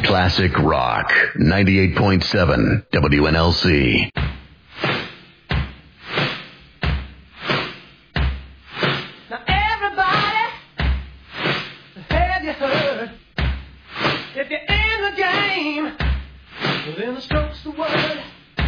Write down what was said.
Classic Rock, 98.7 WNLC. Now everybody, have you heard? If you're in the game, then the stroke